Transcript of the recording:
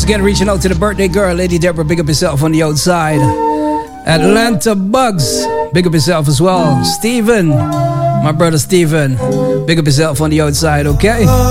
again, reaching out to the birthday girl, Lady Deborah. Big up yourself on the outside. Atlanta Bugs, big up yourself as well. Steven, my brother Steven, big up yourself on the outside, okay?